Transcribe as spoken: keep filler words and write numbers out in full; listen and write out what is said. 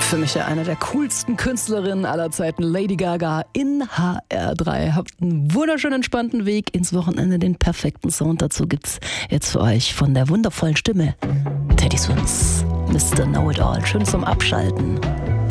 Für mich ja eine der coolsten Künstlerinnen aller Zeiten, Lady Gaga in H R drei. Habt einen wunderschönen, entspannten Weg ins Wochenende. Den perfekten Sound dazu gibt's jetzt für euch von der wundervollen Stimme Teddy Swims, Mister Know-It-All. Schön zum Abschalten.